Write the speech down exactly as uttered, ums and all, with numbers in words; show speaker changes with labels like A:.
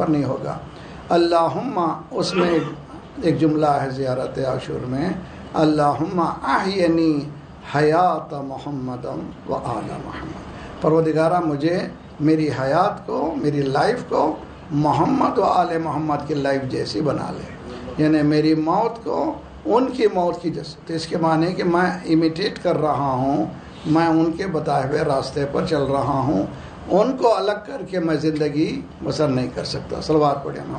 A: पर नहीं होगा। अल्लाहुम्मा उसमें एक जुमला है ज़ियारत आशूर में, अल्लाहुम्मा अहयनी हयात मोहम्मदम व आला मोहम्मद। परवरदिगारा मुझे मेरी हयात को, मेरी लाइफ को मोहम्मद व आले मोहम्मद की लाइफ जैसी बना ले, यानी मेरी मौत को उनकी मौत की जैसे। तो इसके माने कि मैं इमिटेट कर रहा हूँ, मैं उनके बताए हुए रास्ते पर चल रहा हूँ, उनको अलग करके मैं ज़िंदगी बसर नहीं कर सकता। सलवात पढ़े।